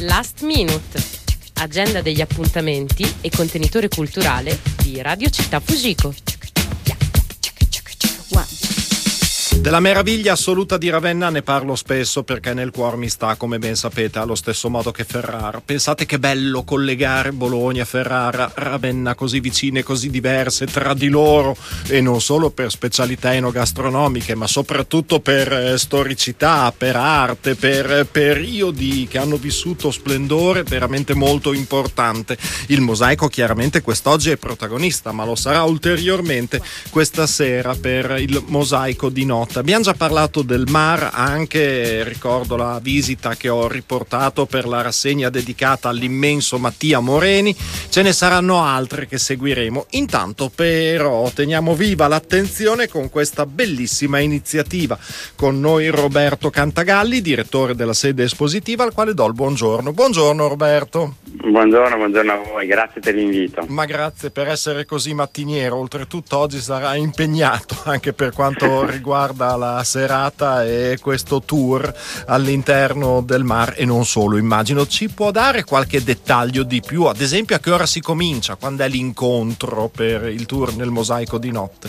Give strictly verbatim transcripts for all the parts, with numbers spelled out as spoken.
Last Minute, agenda degli appuntamenti e contenitore culturale di Radio Città Fujiko. Della meraviglia assoluta di Ravenna ne parlo spesso perché nel cuore mi sta, come ben sapete, allo stesso modo che Ferrara. Pensate che bello collegare Bologna, Ferrara, Ravenna così vicine, così diverse tra di loro, e non solo per specialità enogastronomiche, ma soprattutto per eh, storicità, per arte, per periodi che hanno vissuto splendore veramente molto importante. Il mosaico chiaramente quest'oggi è protagonista, ma lo sarà ulteriormente questa sera per il mosaico di notte. Abbiamo già parlato del Mar, anche ricordo la visita che ho riportato per la rassegna dedicata all'immenso Mattia Moreni. Ce ne saranno altre che seguiremo. Intanto però teniamo viva l'attenzione con questa bellissima iniziativa. Con noi Roberto Cantagalli, direttore della sede espositiva, al quale do il buongiorno. Buongiorno Roberto. Buongiorno, buongiorno a voi, grazie per l'invito. Ma grazie per essere così mattiniero, oltretutto oggi sarà impegnato anche per quanto riguarda la serata e questo tour all'interno del Mar e non solo, immagino. Ci può dare qualche dettaglio di più? Ad esempio, a che ora si comincia? Quando è l'incontro per il tour nel mosaico di notte?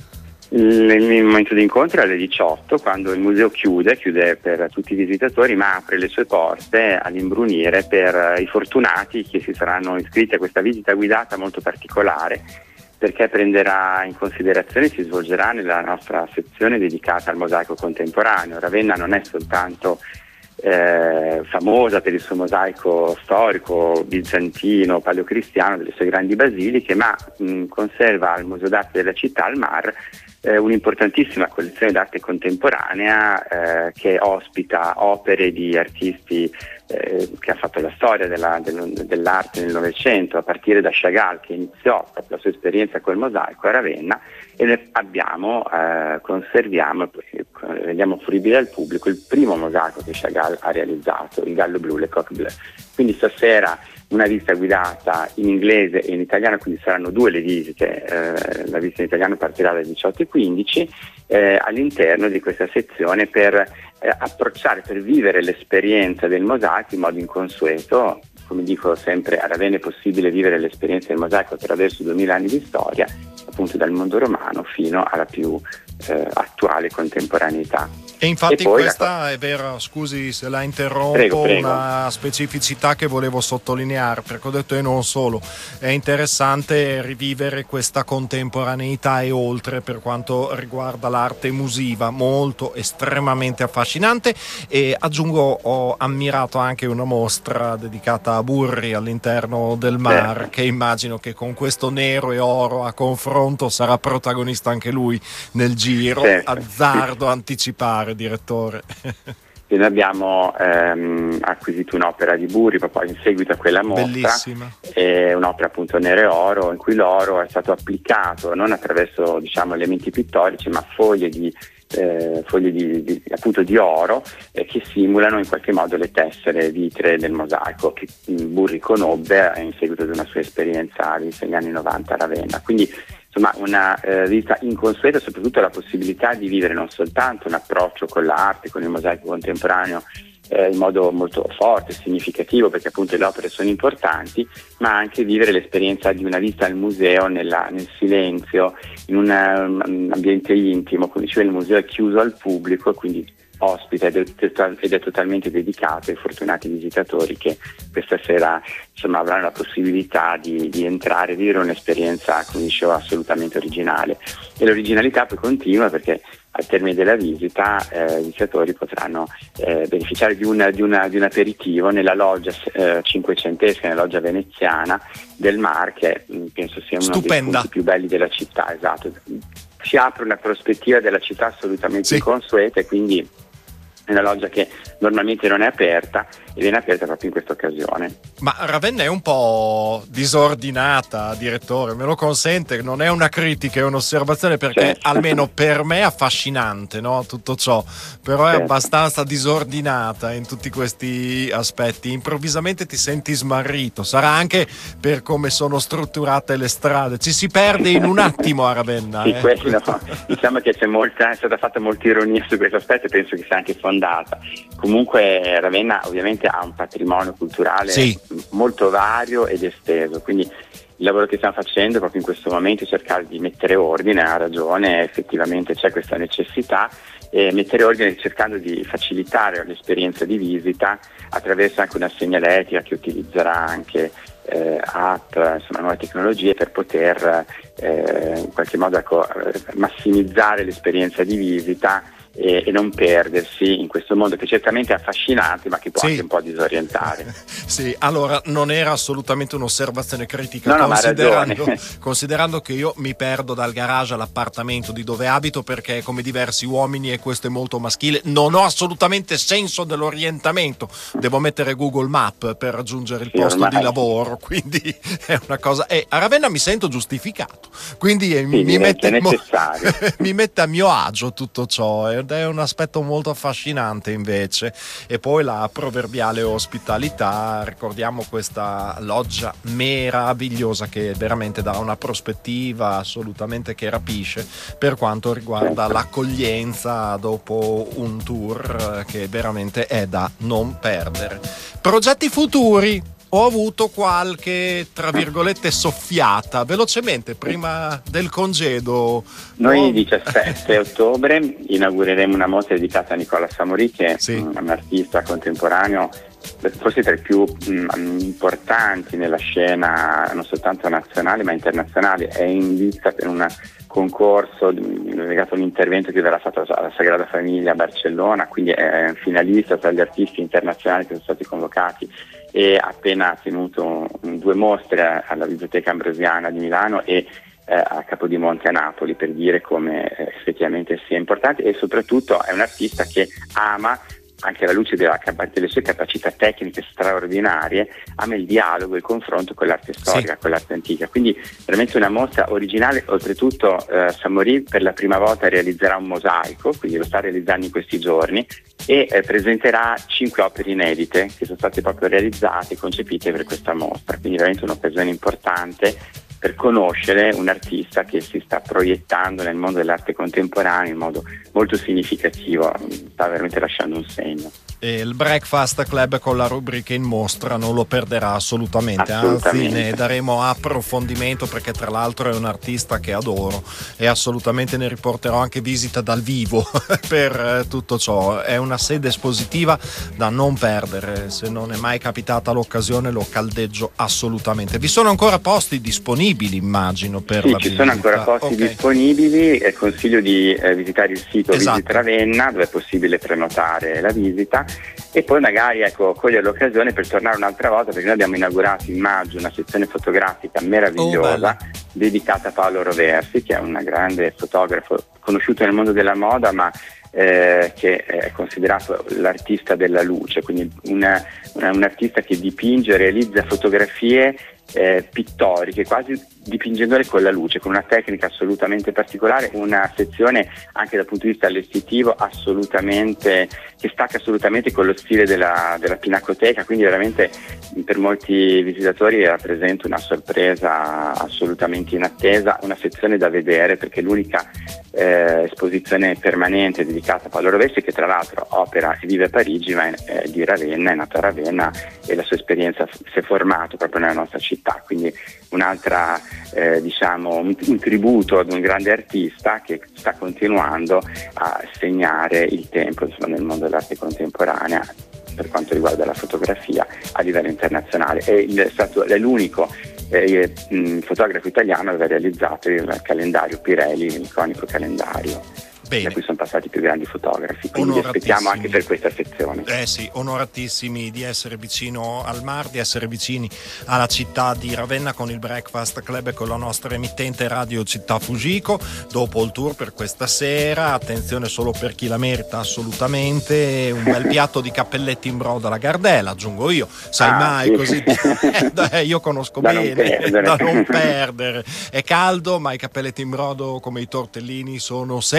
Il momento di incontro è alle diciotto, quando il museo chiude, chiude per tutti i visitatori, ma apre le sue porte all'imbrunire per i fortunati che si saranno iscritti a questa visita guidata molto particolare, perché prenderà in considerazione, si svolgerà nella nostra sezione dedicata al mosaico contemporaneo. Ravenna non è soltanto eh, famosa per il suo mosaico storico, bizantino, paleocristiano, delle sue grandi basiliche, ma mh, conserva al Museo d'Arte della città, al Mar, eh, un'importantissima collezione d'arte contemporanea eh, che ospita opere di artisti eh, che ha fatto la storia della, del, dell'arte nel Novecento, a partire da Chagall, che iniziò la sua esperienza col mosaico a Ravenna, e noi abbiamo, eh, conserviamo, rendiamo fruibile al pubblico il primo mosaico che Chagall ha realizzato, il Gallo Blu, Le Coq Bleu. Quindi stasera una visita guidata in inglese e in italiano, quindi saranno due le visite, eh, la visita in italiano partirà dalle diciotto e quindici eh, all'interno di questa sezione per eh, approcciare, per vivere l'esperienza del mosaico in modo inconsueto. Come dico sempre, a Ravenna è possibile vivere l'esperienza del mosaico attraverso duemila anni di storia, appunto dal mondo romano fino alla più eh, attuale contemporaneità. E infatti e poi questa la... è vera, scusi se la interrompo, prego, prego. Una specificità che volevo sottolineare, perché ho detto e non solo, è interessante rivivere questa contemporaneità e oltre per quanto riguarda l'arte musiva, molto estremamente affascinante. E aggiungo, ho ammirato anche una mostra dedicata a Burri all'interno del Mar, certo, che immagino che con questo nero e oro a confronto sarà protagonista anche lui nel giro, certo. Azzardo anticipare, direttore. E noi abbiamo ehm, acquisito un'opera di Burri proprio in seguito a quella mostra. Bellissima. È un'opera appunto nero e oro, in cui l'oro è stato applicato non attraverso, diciamo, elementi pittorici, ma foglie di Eh, foglie di, di, appunto di oro eh, che simulano in qualche modo le tessere vitree del mosaico che Burri conobbe in seguito ad una sua esperienza negli anni novanta a Ravenna. Quindi insomma una eh, visita inconsueta, soprattutto la possibilità di vivere non soltanto un approccio con l'arte, con il mosaico contemporaneo eh, in modo molto forte, significativo, perché appunto le opere sono importanti, ma anche vivere l'esperienza di una visita al museo nella, nel silenzio, in una, un ambiente intimo. Come dicevo, il museo è chiuso al pubblico, quindi ospita ed è, ed è totalmente dedicato ai fortunati visitatori che questa sera insomma avranno la possibilità di, di entrare e vivere un'esperienza, come dicevo, assolutamente originale. E l'originalità poi continua, perché al termine della visita eh, i visitatori potranno eh, beneficiare di, una, di, una, di un aperitivo nella loggia eh, cinquecentesca, nella loggia veneziana del Mar, che mh, penso sia uno Stupenda. dei punti più belli della città. Esatto, si apre una prospettiva della città assolutamente sì. inconsueta, e quindi è una loggia che normalmente non è aperta e viene aperta proprio in questa occasione. Ma Ravenna è un po' disordinata, direttore, me lo consente? Non è una critica, è un'osservazione, perché certo. almeno per me è affascinante, no? Tutto ciò, però è certo. abbastanza disordinata in tutti questi aspetti. Improvvisamente ti senti smarrito, sarà anche per come sono strutturate le strade, ci si perde in un attimo a Ravenna. Sì, eh? quello, diciamo che c'è molta, è stata fatta molta ironia su questo aspetto, e penso che sia anche fondata. Comunque comunque Ravenna ovviamente ha un patrimonio culturale sì. molto vario ed esteso, quindi il lavoro che stiamo facendo proprio in questo momento è cercare di mettere ordine. Ha ragione, effettivamente c'è questa necessità, e mettere ordine cercando di facilitare l'esperienza di visita attraverso anche una segnaletica che utilizzerà anche eh, app, insomma nuove tecnologie per poter eh, in qualche modo ecco, massimizzare l'esperienza di visita e, e non perdersi in questo mondo che certamente è affascinante ma che può sì. anche un po' disorientare. Sì, allora non era assolutamente un'osservazione critica, no, no, considerando, considerando che io mi perdo dal garage all'appartamento di dove abito perché come diversi uomini, e questo è molto maschile, non ho assolutamente senso dell'orientamento, devo mettere Google Map per raggiungere il sì, posto ormai. di lavoro, quindi è una cosa, e a Ravenna mi sento giustificato, quindi sì, mi, mette, mo... mi mette a mio agio tutto ciò, ed è un aspetto molto affascinante invece. E poi la proverbiale ospitalità, ricordiamo questa loggia meravigliosa che veramente dà una prospettiva assolutamente che rapisce per quanto riguarda l'accoglienza dopo un tour che veramente è da non perdere. Progetti futuri? Ho avuto qualche, tra virgolette, soffiata velocemente prima del congedo. Noi il diciassette ottobre inaugureremo una mostra dedicata a Nicola Samorì, che sì. è un artista contemporaneo forse tra i più mh, importanti nella scena non soltanto nazionale ma internazionale. È in vista per un concorso legato a un intervento che verrà fatto alla Sagrada Famiglia a Barcellona, quindi è un finalista tra gli artisti internazionali che sono stati convocati, e ha appena tenuto due mostre alla Biblioteca Ambrosiana di Milano e eh, a Capodimonte a Napoli, per dire come eh, effettivamente sia importante. E soprattutto è un artista che ama, anche alla luce della, delle sue capacità tecniche straordinarie, ama il dialogo, il confronto con l'arte storica, sì. con l'arte antica. Quindi veramente una mostra originale. Oltretutto eh, Samorì per la prima volta realizzerà un mosaico, quindi lo sta realizzando in questi giorni, e eh, presenterà cinque opere inedite che sono state proprio realizzate e concepite per questa mostra. Quindi veramente un'occasione importante per conoscere un artista che si sta proiettando nel mondo dell'arte contemporanea in modo molto significativo, sta veramente lasciando un segno. E il Breakfast Club con la rubrica in mostra non lo perderà assolutamente, assolutamente, anzi ne daremo approfondimento perché tra l'altro è un artista che adoro e assolutamente ne riporterò anche visita dal vivo per tutto ciò. È una sede espositiva da non perdere, se non è mai capitata l'occasione lo caldeggio assolutamente. Vi sono ancora posti disponibili, immagino, per sì, la ci visita? Sono ancora posti okay. disponibili, eh, consiglio di eh, visitare il sito esatto. Visit Ravenna, dove è possibile prenotare la visita. E poi magari ecco cogliere l'occasione per tornare un'altra volta, perché noi abbiamo inaugurato in maggio una sezione fotografica meravigliosa oh, dedicata a Paolo Roversi, che è un grande fotografo conosciuto nel mondo della moda, ma eh, che è considerato l'artista della luce, quindi una, una, un artista che dipinge, realizza fotografie eh, pittoriche, quasi dipingendole con la luce, con una tecnica assolutamente particolare, una sezione anche dal punto di vista allestitivo assolutamente che stacca assolutamente con lo stile della, della Pinacoteca, quindi veramente per molti visitatori rappresenta una sorpresa assolutamente inattesa, una sezione da vedere perché è l'unica eh, esposizione permanente dedicata a Paolo Roversi, che tra l'altro opera e vive a Parigi ma è, è di Ravenna, è nato a Ravenna e la sua esperienza f- si è formato proprio nella nostra città, quindi un'altra Eh, diciamo un, un tributo ad un grande artista che sta continuando a segnare il tempo insomma, nel mondo dell'arte contemporanea per quanto riguarda la fotografia a livello internazionale. È, è stato è l'unico eh, mh, fotografo italiano ad aver realizzato il calendario Pirelli, l'iconico calendario. Bene. Da cui sono passati i più grandi fotografi, quindi vi aspettiamo anche per questa sezione. Eh sì, onoratissimi di essere vicino al mar, di essere vicini alla città di Ravenna con il Breakfast Club e con la nostra emittente Radio Città Fujiko. Dopo il tour per questa sera, attenzione solo per chi la merita assolutamente, un bel piatto di cappelletti in brodo alla Gardella, aggiungo io, sai ah, mai sì. così eh, io conosco da bene, non da non perdere. È caldo, ma i cappelletti in brodo come i tortellini sono sempre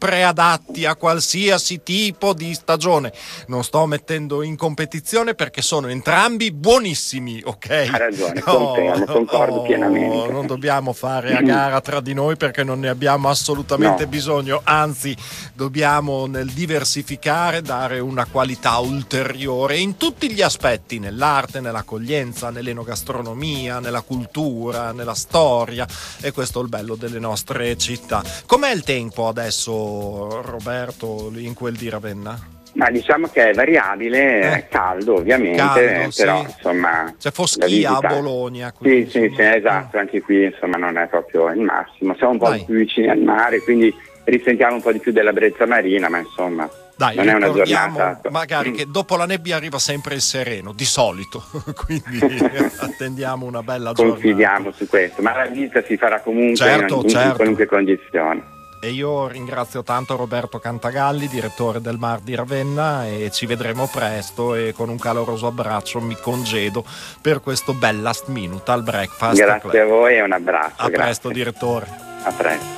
sempre adatti a qualsiasi tipo di stagione. Non sto mettendo in competizione perché sono entrambi buonissimi, ok? Hai ragione, confermo, oh, concordo oh, pienamente. Non dobbiamo fare a gara tra di noi perché non ne abbiamo assolutamente no. bisogno, anzi dobbiamo nel diversificare dare una qualità ulteriore in tutti gli aspetti, nell'arte, nell'accoglienza, nell'enogastronomia, nella cultura, nella storia, e questo è il bello delle nostre città. Com'è il tempo adesso, Roberto, in quel di Ravenna? Ma diciamo che è variabile, eh. caldo ovviamente, caldo, però sì. insomma... C'è foschia a Bologna. Sì, sì, sì, esatto, anche qui insomma non è proprio il massimo. Siamo un po' Dai. più vicini al mare, quindi risentiamo un po' di più della brezza marina, ma insomma Dai, non è una giornata... magari che dopo la nebbia arriva sempre il sereno, di solito, quindi attendiamo una bella giornata. Confidiamo su questo, ma la vita si farà comunque certo, in, certo. in qualunque condizione. E io ringrazio tanto Roberto Cantagalli, direttore del Mar di Ravenna, e ci vedremo presto, e con un caloroso abbraccio mi congedo per questo bel last minute al Breakfast Grazie Club. a voi e un abbraccio. A grazie. presto, direttore. A presto.